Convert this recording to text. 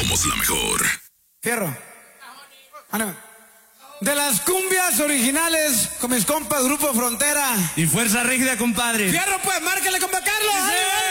somos la mejor. Fierro. No. De las cumbias originales con mis compas Grupo Frontera. Y Fuerza Rígida, compadre. Fierro, pues, márquele, compa Carlos. Sí.